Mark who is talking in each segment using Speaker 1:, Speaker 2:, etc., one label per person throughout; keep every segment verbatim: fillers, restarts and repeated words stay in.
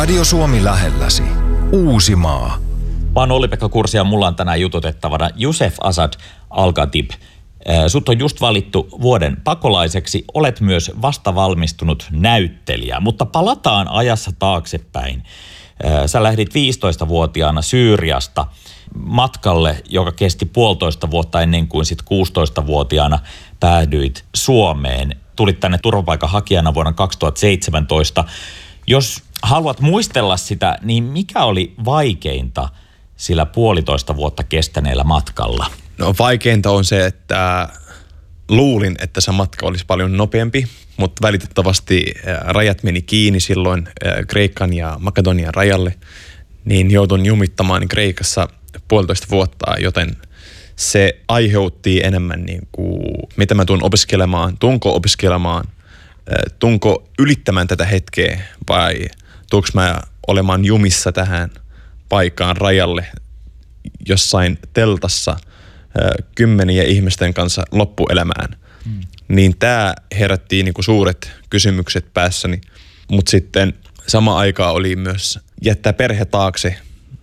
Speaker 1: Radio Suomi lähelläsi. Uusimaa.
Speaker 2: Mä oon Olli-Pekka Kursi ja mulla on tänään jututettavana Youssef Asad Al-Khatib. Sut on just valittu vuoden pakolaiseksi. Olet myös vasta valmistunut näyttelijä, mutta palataan ajassa taaksepäin. Sä lähdit viisitoistavuotiaana Syyriasta matkalle, joka kesti puolitoista vuotta ennen kuin sit kuusitoistavuotiaana päädyit Suomeen. Tulit tänne turvapaikanhakijana vuonna kaksituhattaseitsemäntoista. Jos haluat muistella sitä, niin mikä oli vaikeinta sillä puolitoista vuotta kestäneellä matkalla?
Speaker 3: No vaikeinta on se, että luulin, että se matka olisi paljon nopeampi, mutta välitettävästi rajat meni kiinni silloin Kreikan ja Makedonian rajalle, niin joudun jumittamaan Kreikassa puolitoista vuotta, joten se aiheutti enemmän niin kuin, mitä mä tuun opiskelemaan, tuunko opiskelemaan, tuunko ylittämään tätä hetkeä vai tuunko mä olemaan jumissa tähän paikkaan rajalle jossain teltassa kymmeniä ihmisten kanssa loppuelämään. Hmm. Niin tää herätti niinku suuret kysymykset päässäni, mutta sitten sama aikaa oli myös jättää perhe taakse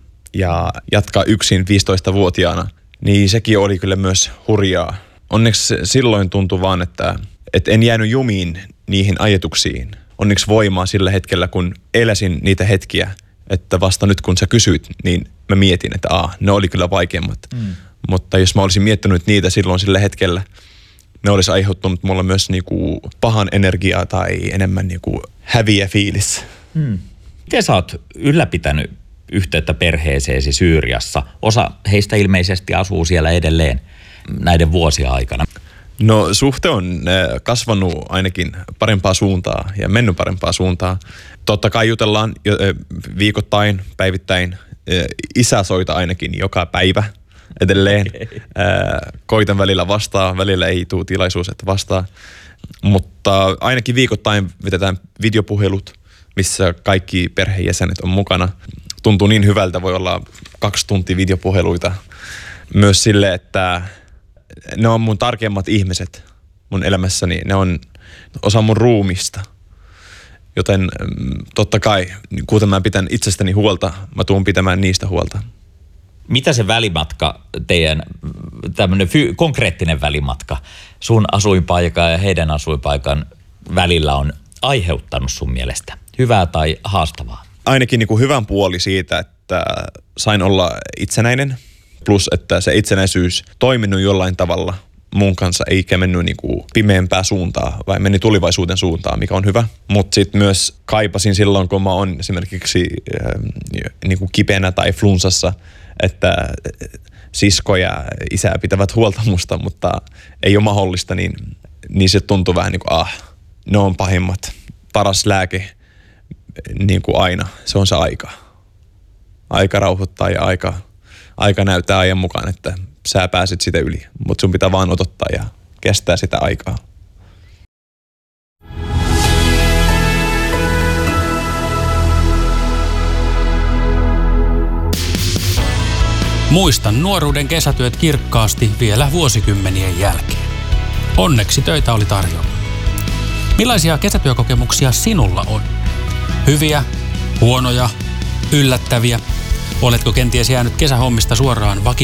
Speaker 3: ja jatkaa yksin viisitoistavuotiaana, niin sekin oli kyllä myös hurjaa. Onneksi silloin tuntui vaan, että, että en jäänyt jumiin niihin ajatuksiin. Onneksi voimaa sillä hetkellä, kun eläsin niitä hetkiä, että vasta nyt kun sä kysyit, niin mä mietin, että aa, ne oli kyllä vaikeammat. Mm. Mutta jos mä olisin miettinyt niitä silloin sillä hetkellä, ne olisi aiheuttanut mulle myös niinku pahan energiaa tai enemmän niinku häviä fiilis.
Speaker 2: Mm. Miten sä oot ylläpitänyt yhteyttä perheeseesi Syyriassa? Osa heistä ilmeisesti asuu siellä edelleen näiden vuosien aikana.
Speaker 3: No suhte on kasvanut ainakin parempaa suuntaa ja mennyt parempaa suuntaa. Totta kai jutellaan viikoittain, päivittäin. Isä soita ainakin joka päivä edelleen. Okay. Koitan välillä vastaa, välillä ei tule tilaisuus, että vastaa. Mutta ainakin viikoittain vedetään videopuhelut, missä kaikki perheenjäsenet on mukana. Tuntuu niin hyvältä, voi olla kaksi tuntia videopuheluita. Myös sille, että ne on mun tärkeimmät ihmiset mun elämässäni. Ne on osa mun ruumista. Joten totta kai, kuten mä pitän itsestäni huolta, mä tuun pitämään niistä huolta.
Speaker 2: Mitä se välimatka, teidän tämmöinen fy- konkreettinen välimatka sun asuinpaikan ja heidän asuinpaikan välillä on aiheuttanut sun mielestä? Hyvää tai haastavaa?
Speaker 3: Ainakin niin kuin hyvän puoli siitä, että sain olla itsenäinen. Plus, että se itsenäisyys toiminut jollain tavalla mun kanssa, eikä mennyt niinku pimeämpää suuntaa, vai meni tulevaisuuden suuntaan, mikä on hyvä. Mutta sitten myös kaipasin silloin, kun mä oon esimerkiksi äh, niinku kipeänä tai flunssassa, että sisko ja isä pitävät huolta musta, mutta ei ole mahdollista, niin, niin se tuntui vähän niin kuin, ah, ne on pahimmat. Paras lääke niin kuin aina, se on se aika. Aika rauhoittaa ja aika... Aika näyttää ajan mukaan, että sä pääset sitä yli, mutta sun pitää vaan odottaa ja kestää sitä aikaa.
Speaker 4: Muistan nuoruuden kesätyöt kirkkaasti vielä vuosikymmenien jälkeen. Onneksi töitä oli tarjolla. Millaisia kesätyökokemuksia sinulla on? Hyviä, huonoja, yllättäviä? Oletko kenties jäänyt kesähommista suoraan vakituisesti